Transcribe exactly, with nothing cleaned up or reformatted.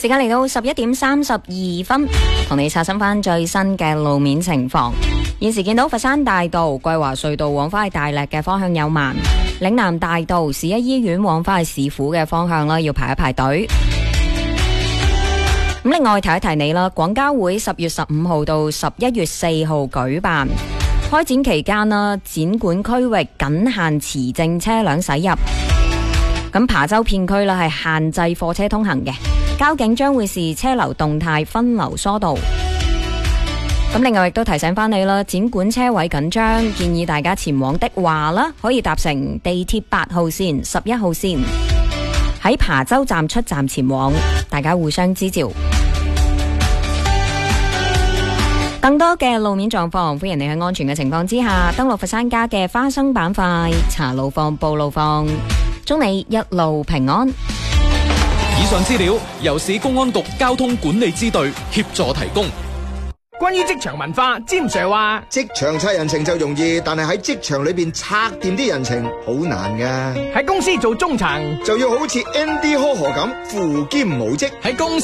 時間嚟到十一點三十二分，同你刷新翻最新嘅路面情況。現時見到佛山大道桂華隧道往返去大瀝嘅方向有慢，嶺南大道市一醫院往返去市府嘅方向啦，要排一排隊。咁另外提一提你啦，廣交會十月十五號到十一月四號舉辦，開展期間啦，展館區域僅限持證車輛駛入。咁琶洲片區啦係限制貨車通行嘅，交警將會視車流動態分流疏導。咁另外亦都提醒翻你啦，展館車位緊張，建議大家前往的話啦，可以搭乘地鐵八號線、十一號線，喺琶洲站出站前往，大家互相支召。更多嘅路面狀況，歡迎你喺安全嘅情況之下登錄佛山家嘅花生板塊，查路況、報路況，祝你一路平安。 以上資料由市公安局交通管理支隊協助提供。 關於職場文化，詹 Sir 話： 職場拆人情就容易，但係喺職場裏邊拆掂啲人情好難噶。 喺公司做中層就要好似 Andy Ho 咁，扶兼無職。 喺公